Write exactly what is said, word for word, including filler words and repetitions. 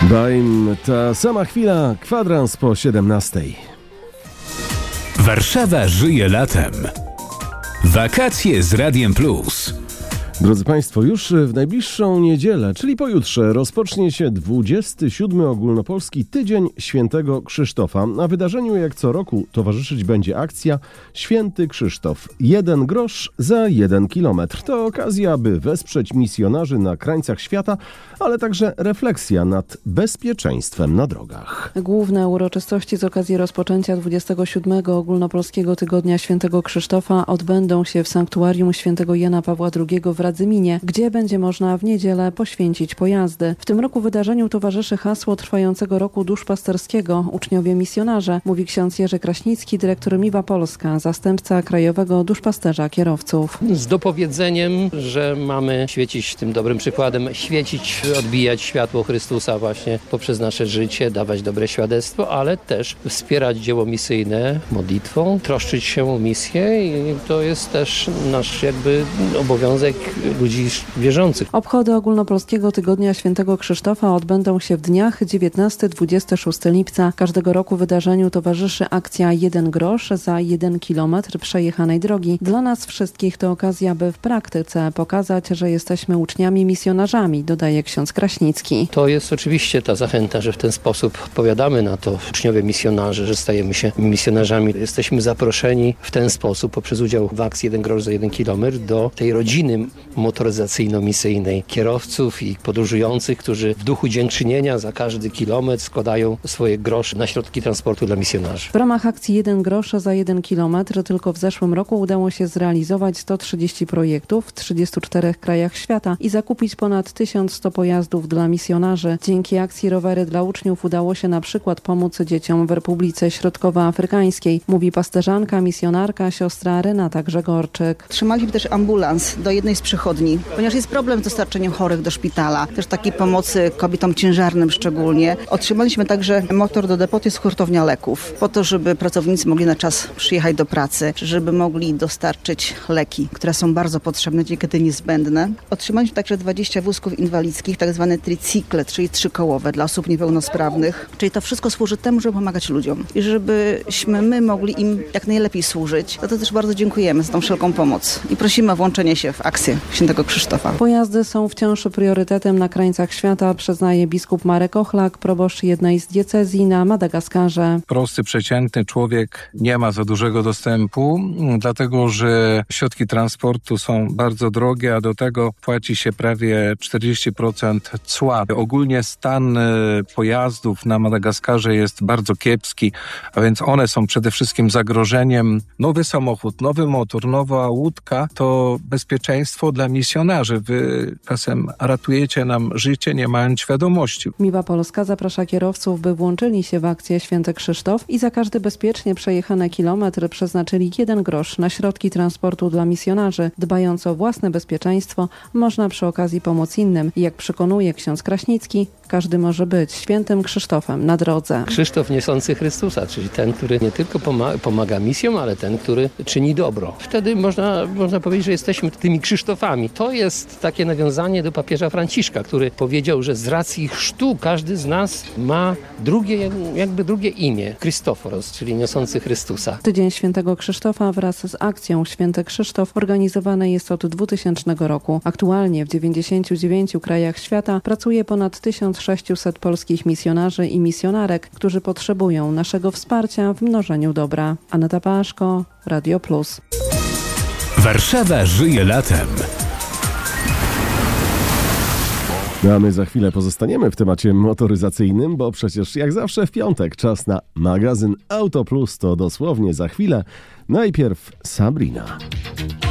Baim, ta sama chwila, kwadrans po siedemnastej. Warszawa żyje latem. Wakacje z Radiem Plus. Drodzy Państwo, już w najbliższą niedzielę, czyli pojutrze, rozpocznie się dwudziesty siódmy Ogólnopolski Tydzień Świętego Krzysztofa. Na wydarzeniu jak co roku towarzyszyć będzie akcja Święty Krzysztof. Jeden grosz za jeden kilometr. To okazja, by wesprzeć misjonarzy na krańcach świata, ale także refleksja nad bezpieczeństwem na drogach. Główne uroczystości z okazji rozpoczęcia dwudziestego siódmego Ogólnopolskiego Tygodnia Świętego Krzysztofa odbędą się w sanktuarium świętego Jana Pawła drugiego w Radzyminie, gdzie będzie można w niedzielę poświęcić pojazdy. W tym roku wydarzeniu towarzyszy hasło trwającego roku duszpasterskiego Uczniowie Misjonarze, mówi ksiądz Jerzy Kraśnicki, dyrektor Miwa Polska, zastępca krajowego duszpasterza kierowców. Z dopowiedzeniem, że mamy świecić tym dobrym przykładem, świecić, odbijać światło Chrystusa właśnie poprzez nasze życie, dawać dobre świadectwo, ale też wspierać dzieło misyjne modlitwą, troszczyć się o misję i to jest też nasz jakby obowiązek ludzi wierzących. Obchody Ogólnopolskiego Tygodnia Świętego Krzysztofa odbędą się w dniach dziewiętnastego do dwudziestego szóstego lipca. Każdego roku wydarzeniu towarzyszy akcja jeden grosz za jeden kilometr przejechanej drogi. Dla nas wszystkich to okazja, by w praktyce pokazać, że jesteśmy uczniami misjonarzami, dodaje ksiądz Kraśnicki. To jest oczywiście ta zachęta, że w ten sposób odpowiadamy na to, uczniowie misjonarze, że stajemy się misjonarzami. Jesteśmy zaproszeni w ten sposób poprzez udział w akcji jeden grosz za jeden kilometr do tej rodziny motoryzacyjno-misyjnej kierowców i podróżujących, którzy w duchu dziękczynienia za każdy kilometr składają swoje grosze na środki transportu dla misjonarzy. W ramach akcji jeden grosz za jeden kilometr tylko w zeszłym roku udało się zrealizować sto trzydzieści projektów w trzydziestu czterech krajach świata i zakupić ponad tysiąc sto pojazdów dla misjonarzy. Dzięki akcji Rowery dla Uczniów udało się na przykład pomóc dzieciom w Republice Środkowoafrykańskiej, mówi pasterzanka, misjonarka, siostra Renata Grzegorczyk. Trzymaliśmy też ambulans do jednej z przychodni, ponieważ jest problem z dostarczeniem chorych do szpitala, też takiej pomocy kobietom ciężarnym szczególnie. Otrzymaliśmy także motor do depoty z hurtownia leków, po to, żeby pracownicy mogli na czas przyjechać do pracy, żeby mogli dostarczyć leki, które są bardzo potrzebne, niekiedy niezbędne. Otrzymaliśmy także dwadzieścia wózków inwalidzkich, tak zwane tricykle, czyli trzykołowe dla osób niepełnosprawnych. Czyli to wszystko służy temu, żeby pomagać ludziom i żebyśmy my mogli im jak najlepiej służyć. Za to też bardzo dziękujemy za tą wszelką pomoc i prosimy o włączenie się w akcję Świętego Krzysztofa. Pojazdy są wciąż priorytetem na krańcach świata, przyznaje biskup Marek Ochlak, proboszcz jednej z diecezji na Madagaskarze. Prosty, przeciętny człowiek nie ma za dużego dostępu, dlatego że środki transportu są bardzo drogie, a do tego płaci się prawie czterdzieści procent cła. Ogólnie stan pojazdów na Madagaskarze jest bardzo kiepski, a więc one są przede wszystkim zagrożeniem. Nowy samochód, nowy motor, nowa łódka to bezpieczeństwo dla misjonarzy. Wy czasem ratujecie nam życie, nie mając świadomości. Miwa Polska zaprasza kierowców, by włączyli się w akcję Święty Krzysztof i za każdy bezpiecznie przejechany kilometr przeznaczyli jeden grosz na środki transportu dla misjonarzy. Dbając o własne bezpieczeństwo, można przy okazji pomóc innym. Jak przekonuje ksiądz Kraśnicki, każdy może być świętym Krzysztofem na drodze. Krzysztof niosący Chrystusa, czyli ten, który nie tylko pomaga, pomaga misjom, ale ten, który czyni dobro. Wtedy można, można powiedzieć, że jesteśmy tymi Krzysztofami. To jest takie nawiązanie do papieża Franciszka, który powiedział, że z racji chrztu każdy z nas ma drugie, jakby drugie imię. Chrystoforos, czyli niosący Chrystusa. Tydzień Świętego Krzysztofa wraz z akcją Święty Krzysztof organizowany jest od dwutysięcznego roku. Aktualnie w dziewięćdziesięciu dziewięciu krajach świata pracuje ponad tysiąc sześciuset polskich misjonarzy i misjonarek, którzy potrzebują naszego wsparcia w mnożeniu dobra. Aneta Paszko, Radio Plus. Warszawa żyje latem. No a my za chwilę pozostaniemy w temacie motoryzacyjnym, bo przecież jak zawsze w piątek czas na magazyn Auto Plus to dosłownie za chwilę. Najpierw Sabrina.